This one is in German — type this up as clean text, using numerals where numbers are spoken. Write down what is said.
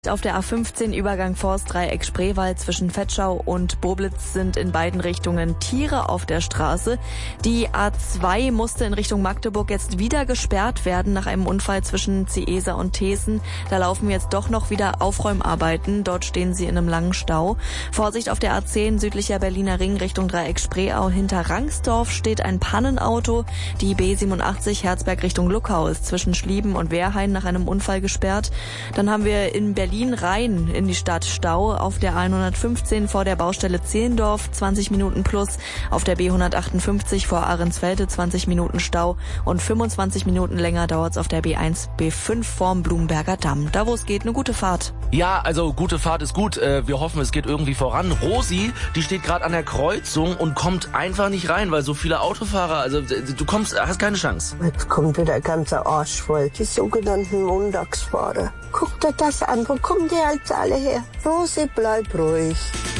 Auf der A15 Übergang Forstdreieck Spreewald zwischen Vetschau und Boblitz sind in beiden Richtungen Tiere auf der Straße. Die A2 musste in Richtung Magdeburg jetzt wieder gesperrt werden nach einem Unfall zwischen Ciesa und Thesen. Da laufen jetzt doch noch wieder Aufräumarbeiten. Dort stehen sie in einem langen Stau. Vorsicht auf der A10 südlicher Berliner Ring Richtung Dreieck Spreeau. Hinter Rangsdorf steht ein Pannenauto. Die B87 Herzberg Richtung Luckau ist zwischen Schlieben und Wehrhain nach einem Unfall gesperrt. Dann haben wir in Berlin rein in die Stadt Stau auf der A115 vor der Baustelle Zehlendorf 20 Minuten plus, auf der B158 vor Ahrensfelde 20 Minuten Stau und 25 Minuten länger dauert's auf der B1, B5 vorm Blumenberger Damm. Da wo es geht, eine gute Fahrt. Ja, also gute Fahrt ist gut. Wir hoffen, es geht irgendwie voran. Rosi, die steht gerade an der Kreuzung und kommt einfach nicht rein, weil so viele Autofahrer, also du hast keine Chance. Jetzt kommt wieder der ganze Arsch voll. Die sogenannten Montagsfahrer. Guck dir das an, wo kommen die jetzt alle her? Rosi, bleib ruhig.